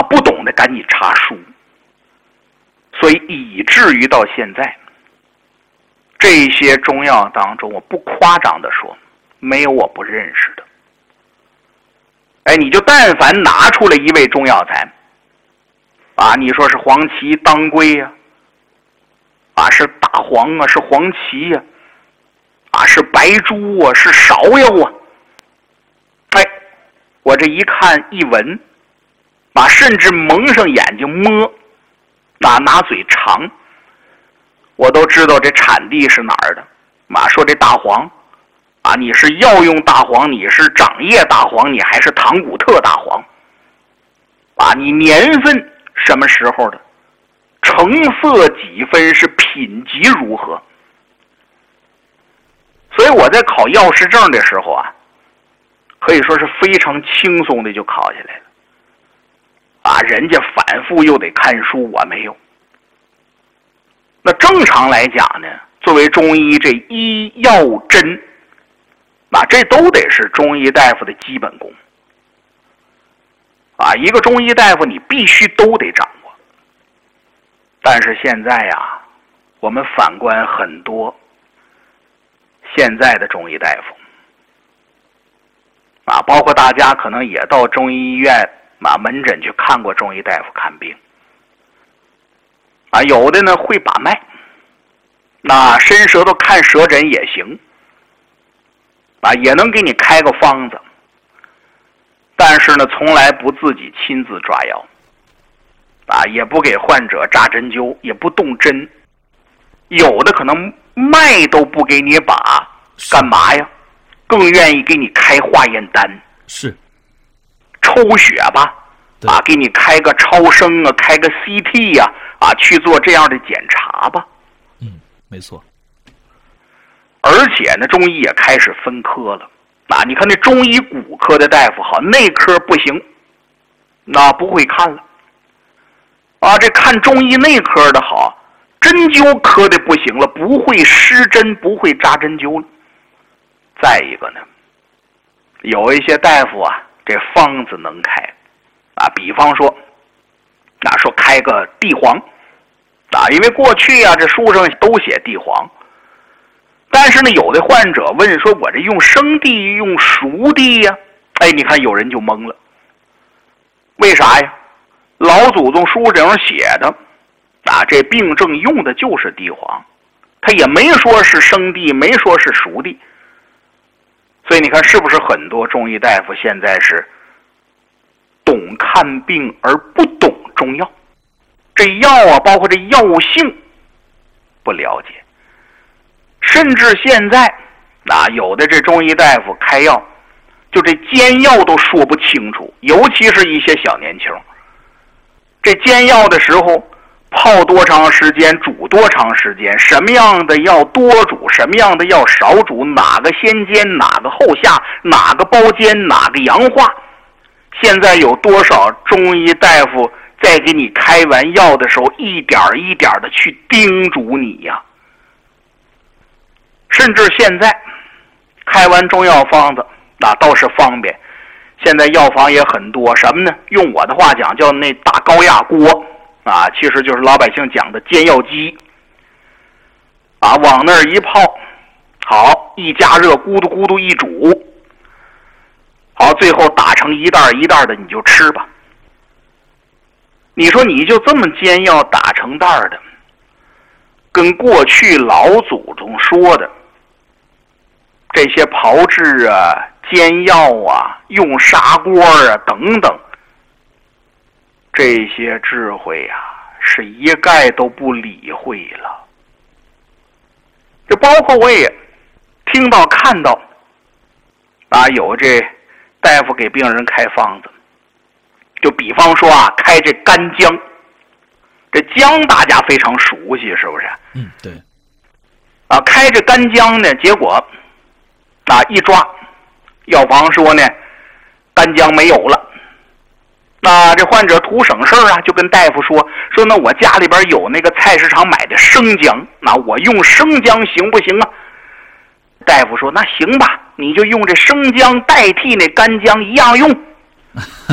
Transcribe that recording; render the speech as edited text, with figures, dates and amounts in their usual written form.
不懂的赶紧查书。所以以至于到现在，这些中药当中，我不夸张的说，没有我不认识的。哎，你就但凡拿出来一味中药材，你说是黄芪、当归呀，是大黄啊，是黄芪呀，是白术啊，是芍药啊。哎，我这一看一闻，甚至蒙上眼睛摸，拿嘴尝，我都知道这产地是哪儿的。说这大黄，你是药用大黄，你是掌叶大黄，你还是唐古特大黄，你年份什么时候的，成色几分，是品级如何。所以我在考药师证的时候可以说是非常轻松的就考下来了。人家反复又得看书，我没有。那正常来讲呢，作为中医，这医药针，这都得是中医大夫的基本功。一个中医大夫你必须都得掌握。但是现在我们反观很多现在的中医大夫，包括大家可能也到中医医院门诊去看过中医大夫看病，有的呢会把脉，伸舌头看舌诊也行，也能给你开个方子，但是呢从来不自己亲自抓药，也不给患者扎针灸，也不动针，有的可能脉都不给你把，干嘛呀？更愿意给你开化验单， 是抽血吧，给你开个超声开个 CT 去做这样的检查吧。 没错。 而且呢，中医也开始分科了。你看那中医骨科的大夫好，内科不行，不会看了。这看中医内科的好，针灸科的不行了，不会施针，不会扎针灸了。再一个呢，有一些大夫这方子能开，比方说，说开个地黄，因为过去这书上都写地黄，但是呢，有的患者问说，我这用生地用熟地呀？你看有人就懵了，为啥呀？老祖宗书上写的，这病症用的就是地黄，他也没说是生地，没说是熟地。所以你看，是不是很多中医大夫现在是懂看病而不懂中药？这药包括这药性不了解，甚至现在有的这中医大夫开药，就这煎药都说不清楚，尤其是一些小年轻，这煎药的时候泡多长时间，煮多长时间，什么样的药多煮，什么样的药少煮，哪个先煎，哪个后下，哪个包煎，哪个阳化。现在有多少中医大夫在给你开完药的时候一点一点的去叮嘱你呀？甚至现在开完中药方子倒是方便，现在药房也很多，什么呢？用我的话讲叫那大高压锅其实就是老百姓讲的煎药机往那儿一泡，好，一加热，咕嘟咕嘟一煮，好，最后打成一袋一袋的你就吃吧。你说你就这么煎药打成袋的，跟过去老祖宗说的这些炮制煎药用砂锅等等，这些智慧是一概都不理会了。这包括我也听到看到有这大夫给病人开方子，就比方说开这干姜，这姜大家非常熟悉，是不是？ 对。 开这干姜呢，结果一抓，药房说呢干姜没有了。这患者图省事就跟大夫说那我家里边有那个菜市场买的生姜，我用生姜行不行啊？大夫说那行吧，你就用这生姜代替那干姜一样用。